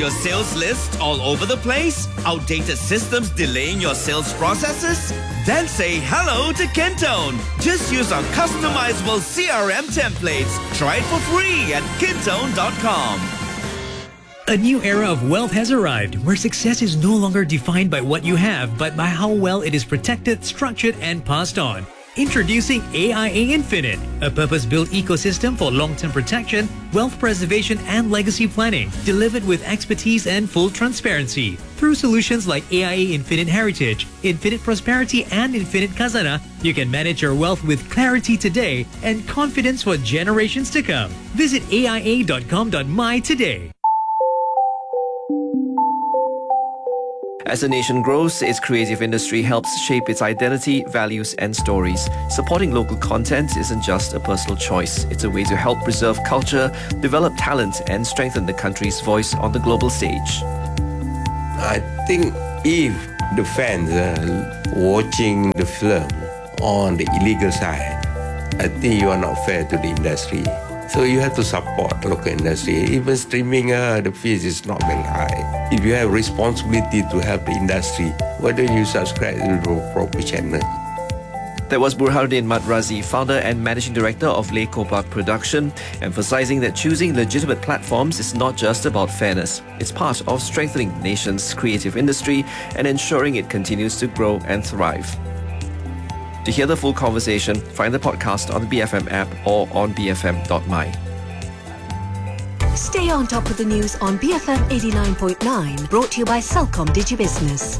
your sales list all over the place? Outdated systems delaying your sales processes? Then say hello to Kintone. Just use our customizable CRM templates. Try it for free at kintone.com. A new era of wealth has arrived, where success is no longer defined by what you have, but by how well it is protected, structured, and passed on. Introducing AIA Infinite, a purpose-built ecosystem for long-term protection, wealth preservation, and legacy planning, delivered with expertise and full transparency. Through solutions like AIA Infinite Heritage, Infinite Prosperity, and Infinite Khazanah, you can manage your wealth with clarity today and confidence for generations to come. Visit aia.com.my today. As a nation grows, its creative industry helps shape its identity, values, and stories. Supporting local content isn't just a personal choice. It's a way to help preserve culture, develop talent, and strengthen the country's voice on the global stage. I think if the fans are watching the film on the illegal side, I think you are not fair to the industry. So you have to support the local industry. Even streaming, the fees is not very high. If you have responsibility to help the industry, why don't you subscribe to the proper channel? That was Burhanuddin Madrazi, founder and managing director of Le Kopak Production, emphasizing that choosing legitimate platforms is not just about fairness. It's part of strengthening the nation's creative industry and ensuring it continues to grow and thrive. To hear the full conversation, find the podcast on the BFM app or on bfm.my. Stay on top of the news on BFM 89.9, brought to you by Celcom DigiBusiness.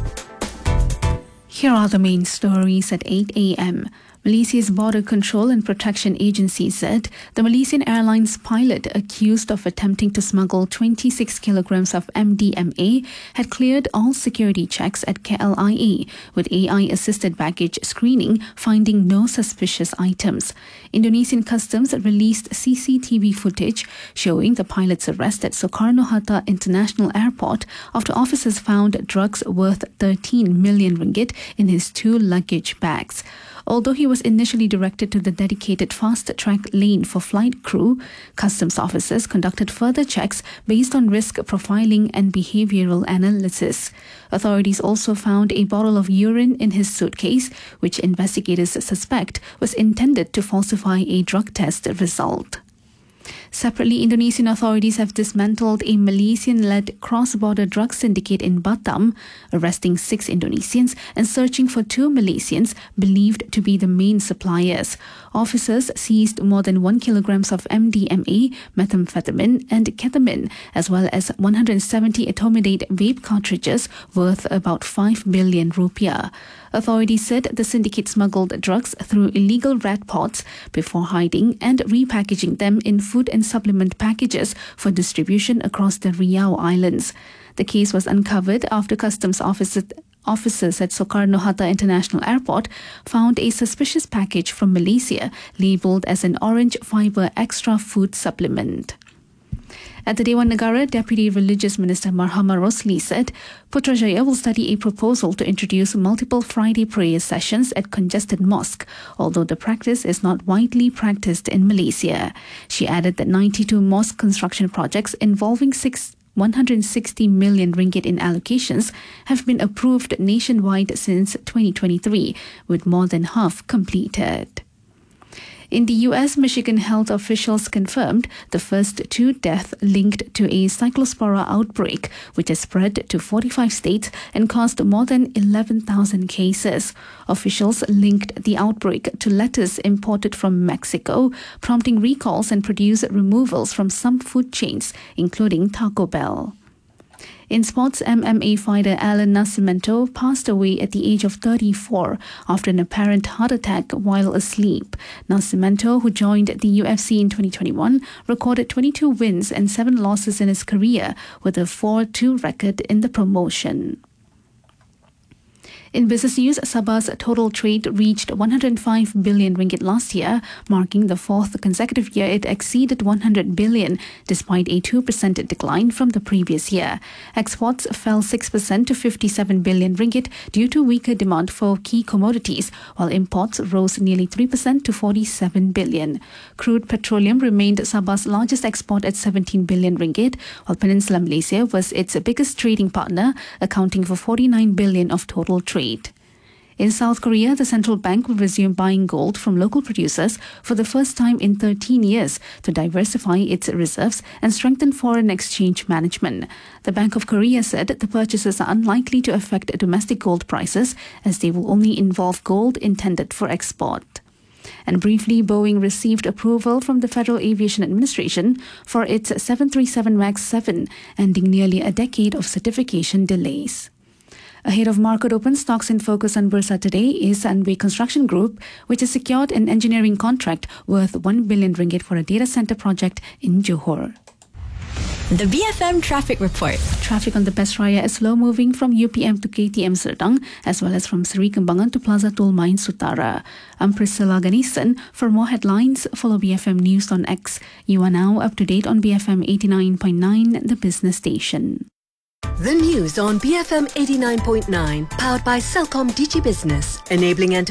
Here are the main stories at 8 a.m. Malaysia's Border Control and Protection Agency said the Malaysian Airlines pilot accused of attempting to smuggle 26 kilograms of MDMA had cleared all security checks at KLIA, with AI-assisted baggage screening finding no suspicious items. Indonesian Customs released CCTV footage showing the pilot's arrest at Soekarno-Hatta International Airport after officers found drugs worth 13 million ringgit in his 2 luggage bags. Although he was initially directed to the dedicated fast-track lane for flight crew, customs officers conducted further checks based on risk profiling and behavioral analysis. Authorities also found a bottle of urine in his suitcase, which investigators suspect was intended to falsify a drug test result. Separately, Indonesian authorities have dismantled a Malaysian-led cross-border drug syndicate in Batam, arresting 6 Indonesians and searching for 2 Malaysians believed to be the main suppliers. Officers seized more than 1 kilogram of MDMA, methamphetamine and ketamine, as well as 170 Atomidate vape cartridges worth about 5 billion rupiah. Authorities said the syndicate smuggled drugs through illegal rat pots before hiding and repackaging them in food and supplement packages for distribution across the Riau Islands. The case was uncovered after customs officers at Soekarno-Hatta International Airport found a suspicious package from Malaysia labelled as an orange fibre extra food supplement. At the Dewan Negara, Deputy Religious Minister Marhama Rosli said Putrajaya will study a proposal to introduce multiple Friday prayer sessions at congested mosque, although the practice is not widely practiced in Malaysia. She added that 92 mosque construction projects involving 160 million ringgit in allocations have been approved nationwide since 2023, with more than half completed. In the US, Michigan health officials confirmed the first 2 deaths linked to a cyclospora outbreak, which has spread to 45 states and caused more than 11,000 cases. Officials linked the outbreak to lettuce imported from Mexico, prompting recalls and producer removals from some food chains, including Taco Bell. In sports, MMA fighter Alan Nascimento passed away at the age of 34 after an apparent heart attack while asleep. Nascimento, who joined the UFC in 2021, recorded 22 wins and 7 losses in his career, with a 4-2 record in the promotion. In business news, Sabah's total trade reached 105 billion ringgit last year, marking the fourth consecutive year it exceeded 100 billion, despite a 2% decline from the previous year. Exports fell 6% to 57 billion ringgit due to weaker demand for key commodities, while imports rose nearly 3% to 47 billion. Crude petroleum remained Sabah's largest export at 17 billion ringgit, while Peninsular Malaysia was its biggest trading partner, accounting for 49 billion of total trade. In South Korea, the central bank will resume buying gold from local producers for the first time in 13 years to diversify its reserves and strengthen foreign exchange management. The Bank of Korea said the purchases are unlikely to affect domestic gold prices, as they will only involve gold intended for export. And briefly, Boeing received approval from the Federal Aviation Administration for its 737 MAX 7, ending nearly a decade of certification delays. Ahead of market open, stocks in focus on Bursa today is Anway Construction Group, which has secured an engineering contract worth 1 billion ringgit for a data center project in Johor. The BFM Traffic Report. Traffic on the Pesraya is slow moving from UPM to KTM Serdang, as well as from Seri Kembangan to Plaza Tulmain Sutara. I'm Priscilla Ganesan. For more headlines, follow BFM News on X. You are now up to date on BFM 89.9, the business station. The news on BFM 89.9, powered by Celcom Digi Business, enabling enterprise